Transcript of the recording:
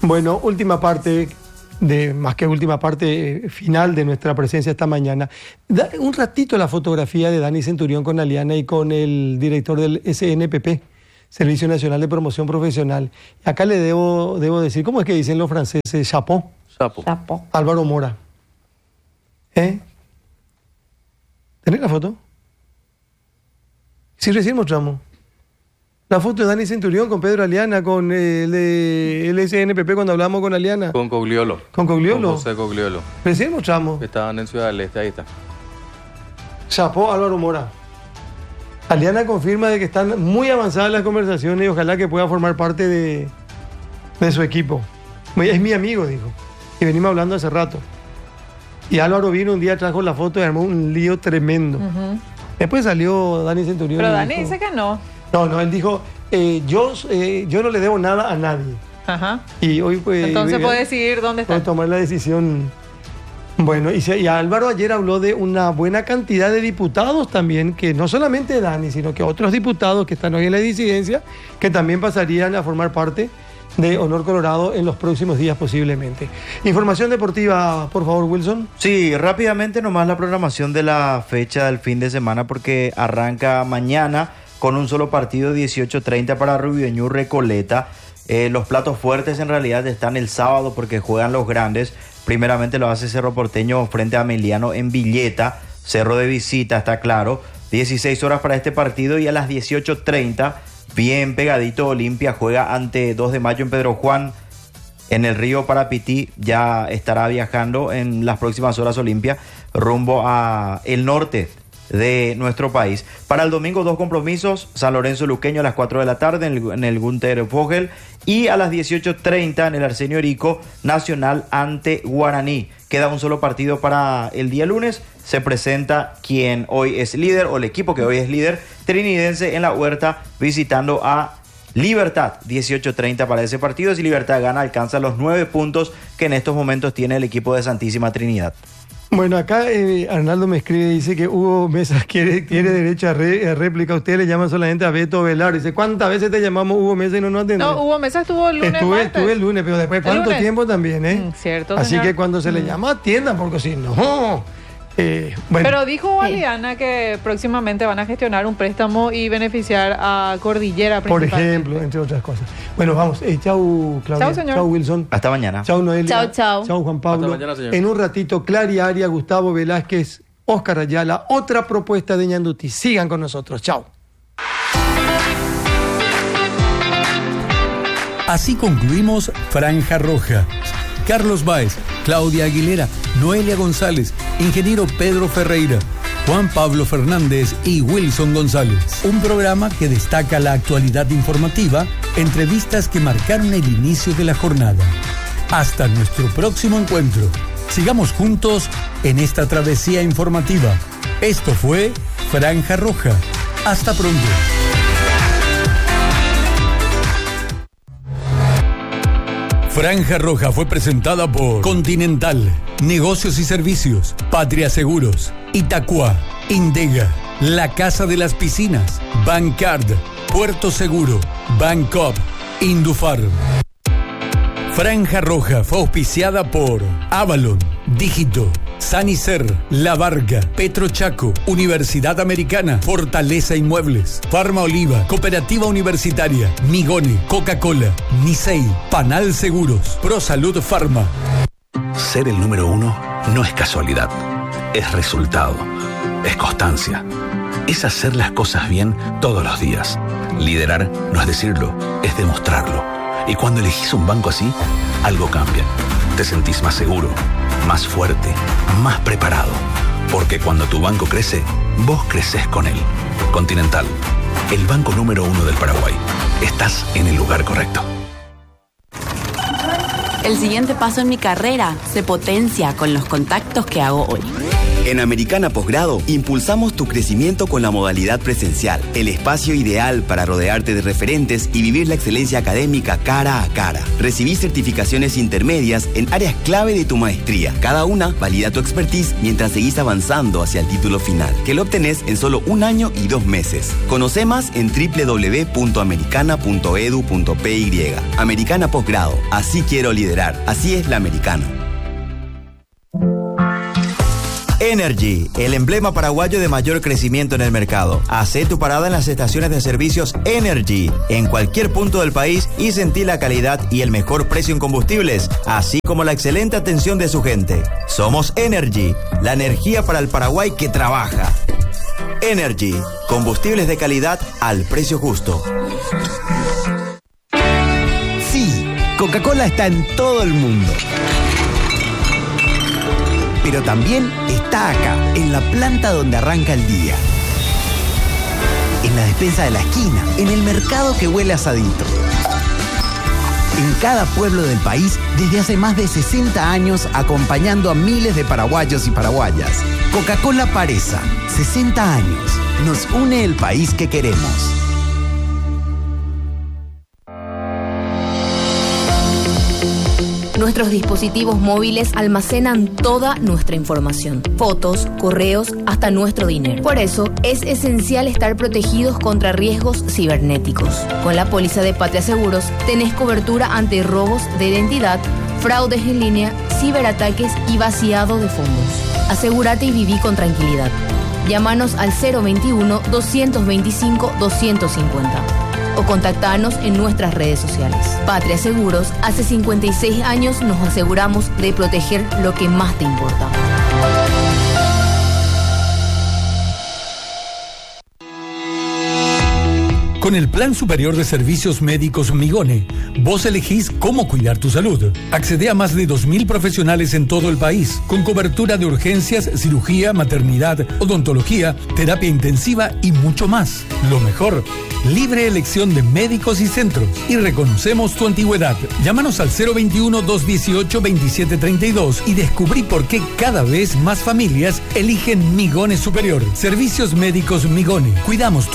Bueno, última parte, más que última parte, final de nuestra presencia esta mañana. Da un ratito la fotografía de Dani Centurión con Aliana y con el director del SNPP, Servicio Nacional de Promoción Profesional. Acá le debo decir, ¿cómo es que dicen los franceses? Chapeau. Chapeau. Álvaro Mora. ¿Tenés la foto? Sí, recién mostramos. La foto de Dani Centurión con Pedro Aliana, con el SNPP cuando hablamos con Aliana. Con Cogliolo. ¿Con Cogliolo? Con José Cogliolo. Recién mostramos. Estaban en Ciudad del Este, ahí está. Chapó Álvaro Mora. Aliana confirma de que están muy avanzadas las conversaciones y ojalá que pueda formar parte de su equipo. Es mi amigo, dijo. Y venimos hablando hace rato. Y Álvaro vino un día, trajo la foto y armó un lío tremendo. Después salió Dani Centurión. Pero Dani dice que no. No, él dijo, yo no le debo nada a nadie. Ajá. Y hoy pues... Entonces puede decidir dónde está. Puede tomar la decisión. Bueno, y Álvaro ayer habló de una buena cantidad de diputados también, que no solamente Dani, sino que otros diputados que están hoy en la disidencia, que también pasarían a formar parte de Honor Colorado en los próximos días posiblemente. Información deportiva, por favor, Wilson. Sí, rápidamente nomás la programación de la fecha del fin de semana, porque arranca mañana con un solo partido, 18:30 para Rubioñú Recoleta. Los platos fuertes en realidad están el sábado porque juegan los grandes. Primeramente lo hace Cerro Porteño frente a Emiliano en Villeta. Cerro de visita, está claro. 16 horas para este partido y a las 18:30, bien pegadito, Olimpia juega ante 2 de mayo en Pedro Juan. En el río Parapití ya estará viajando en las próximas horas Olimpia rumbo a el norte de nuestro país. Para el domingo 2 compromisos, San Lorenzo Luqueño a las 4 de la tarde en el Gunther Vogel y a las 18:30 en el Arsenio Erico, Nacional ante Guaraní. Queda un solo partido para el día lunes. Se presenta quien hoy es líder, o el equipo que hoy es líder, Trinidense en la Huerta visitando a Libertad. 18:30 para ese partido. Si Libertad gana, alcanza los 9 puntos que en estos momentos tiene el equipo de Santísima Trinidad. Bueno, acá Arnaldo me escribe, dice que Hugo Mesa quiere derecho a réplica. Ustedes le llaman solamente a Beto Velar. Dice, ¿cuántas veces te llamamos Hugo Mesa y no nos atendés? No, Hugo Mesa estuvo el lunes. Estuve el lunes, pero después ¿cuánto tiempo también? Cierto, así señor. Que cuando se le llama, atiendan, porque si no... bueno. Pero dijo Aliana que próximamente van a gestionar un préstamo y beneficiar a Cordillera por ejemplo, entre otras cosas. Bueno, vamos. Chau, Claudia. Chau, señor. Chau, Wilson. Hasta mañana. Chau, Noelia. Chau. Chau, Juan Pablo. Hasta mañana, señor. En un ratito, Clary Aria, Gustavo Velázquez, Óscar Ayala, otra propuesta de Ñanduti. Sigan con nosotros. Chau. Así concluimos Franja Roja. Carlos Báez, Claudia Aguilera, Noelia González, ingeniero Pedro Ferreira, Juan Pablo Fernández y Wilson González. Un programa que destaca la actualidad informativa, entrevistas que marcaron el inicio de la jornada. Hasta nuestro próximo encuentro. Sigamos juntos en esta travesía informativa. Esto fue Franja Roja. Hasta pronto. Franja Roja fue presentada por Continental, Negocios y Servicios, Patria Seguros, Itacua, Indega, La Casa de las Piscinas, Bancard, Puerto Seguro, Bancop, Indufarm. Franja Roja fue auspiciada por Avalon, Dígito, Sanicer, La Varga, Petrochaco, Universidad Americana, Fortaleza Inmuebles, Farma Oliva, Cooperativa Universitaria, Migone, Coca-Cola, Nisei, Panal Seguros, ProSalud Pharma. Ser el número 1 no es casualidad, es resultado, es constancia, es hacer las cosas bien todos los días. Liderar no es decirlo, es demostrarlo. Y cuando elegís un banco así, algo cambia. Te sentís más seguro, más fuerte, más preparado. Porque cuando tu banco crece, vos creces con él. Continental, el banco número 1 del Paraguay. Estás en el lugar correcto. El siguiente paso en mi carrera se potencia con los contactos que hago hoy. En Americana Posgrado, impulsamos tu crecimiento con la modalidad presencial, el espacio ideal para rodearte de referentes y vivir la excelencia académica cara a cara. Recibí certificaciones intermedias en áreas clave de tu maestría. Cada una valida tu expertise mientras seguís avanzando hacia el título final, que lo obtenés en solo 1 año y 2 meses. Conoce más en www.americana.edu.py. Americana Posgrado. Así quiero liderar. Así es la Americana. Energy, el emblema paraguayo de mayor crecimiento en el mercado. Hacé tu parada en las estaciones de servicios Energy, en cualquier punto del país, y sentí la calidad y el mejor precio en combustibles, así como la excelente atención de su gente. Somos Energy, la energía para el Paraguay que trabaja. Energy, combustibles de calidad al precio justo. Sí, Coca-Cola está en todo el mundo. Pero también está acá, en la planta donde arranca el día. En la despensa de la esquina, en el mercado que huele a asadito. En cada pueblo del país, desde hace más de 60 años, acompañando a miles de paraguayos y paraguayas. Coca-Cola Paresa, 60 años. Nos une el país que queremos. Nuestros dispositivos móviles almacenan toda nuestra información, fotos, correos, hasta nuestro dinero. Por eso, es esencial estar protegidos contra riesgos cibernéticos. Con la póliza de Patria Seguros, tenés cobertura ante robos de identidad, fraudes en línea, ciberataques y vaciado de fondos. Asegúrate y viví con tranquilidad. Llámanos al 021-225-250. O contactarnos en nuestras redes sociales. Patria Seguros, hace 56 años nos aseguramos de proteger lo que más te importa. Con el Plan Superior de Servicios Médicos Migone, vos elegís cómo cuidar tu salud. Accede a más de 2.000 profesionales en todo el país, con cobertura de urgencias, cirugía, maternidad, odontología, terapia intensiva y mucho más. Lo mejor, libre elección de médicos y centros. Y reconocemos tu antigüedad. Llámanos al 021-218-2732 y descubrí por qué cada vez más familias eligen Migone Superior. Servicios Médicos Migone. Cuidamos tu